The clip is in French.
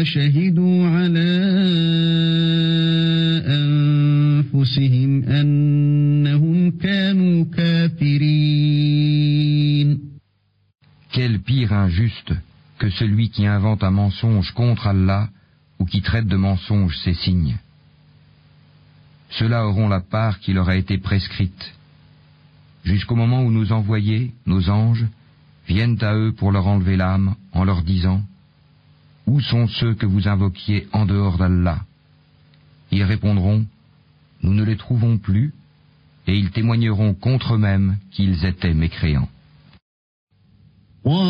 شهدوا على أنفسهم أنهم كانوا كافرين. Quel pire injuste que celui qui invente un mensonge contre Allah ou qui traite de mensonge ses signes. Ceux-là auront la part qui leur a été prescrite, jusqu'au moment où nos envoyés, nos anges, viennent à eux pour leur enlever l'âme en leur disant « Où sont ceux que vous invoquiez en dehors d'Allah ?» Ils répondront « Nous ne les trouvons plus » et ils témoigneront contre eux-mêmes qu'ils étaient mécréants.